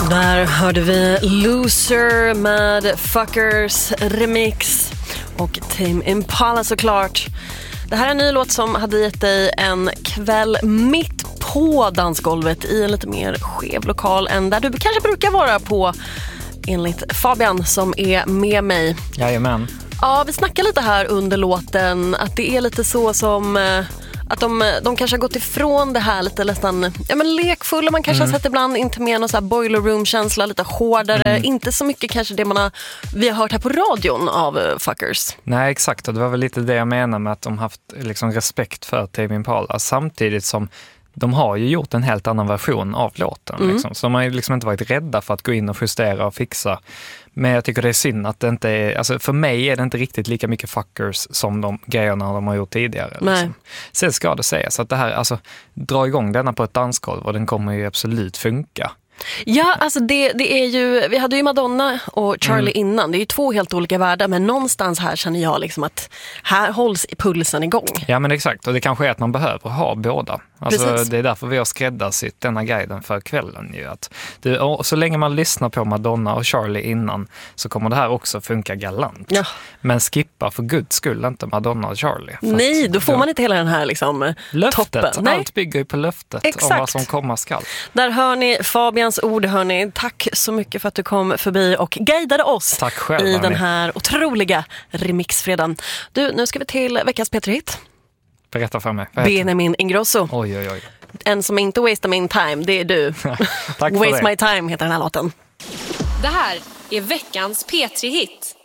Där hörde vi Loser med Fuckers remix och Tame Impala såklart. Det här är en ny låt som hade gett dig en kväll mitt på dansgolvet i en lite mer skev lokal än där du kanske brukar vara på, enligt Fabian som är med mig. Jajamän. Ja, vi snackar lite här under låten att det är lite så som att de kanske har gått ifrån det här lite nästan lekfulla. Man kanske har sett ibland inte med någon så här boiler room-känsla, lite hårdare. Inte så mycket kanske det vi har hört här på radion av Fuckers. Nej, exakt. Och det var väl lite det jag menar med att de haft liksom respekt för Tame Impala. Samtidigt som de har ju gjort en helt annan version av låten. Liksom. Så de har ju liksom inte varit rädda för att gå in och justera och fixa. Men jag tycker det är synd att det inte är... Alltså för mig är det inte riktigt lika mycket Fuckers som de grejerna de har gjort tidigare. Liksom. Sen ska det sägas att det här... Alltså, dra igång denna på ett dansgolv och den kommer ju absolut funka. Ja, alltså det är ju... Vi hade ju Madonna och Charlie innan. Det är ju två helt olika världar. Men någonstans här känner jag liksom att här hålls pulsen igång. Ja, men exakt. Och det kanske är att man behöver ha båda. Alltså, det är därför vi har skräddarsytt denna guiden för kvällen. Ju. Att så länge man lyssnar på Madonna och Charlie innan så kommer det här också funka galant. Ja. Men skippa för guds skull inte Madonna och Charlie. Nej, då får man inte hela den här liksom, löftet. Toppen. Allt bygger ju på löftet om vad som komma skall. Där hör ni Fabians ord, hörni. Tack så mycket för att du kom förbi och guidade oss i den här otroliga remixfredagen. Du, nu ska vi till veckans P3-hit. Berätta för mig. Benjamin Ingrosso. Oj. En som inte waste min time, det är du. Tack för Waste det. My Time heter den här låten. Det här är veckans P3-hit.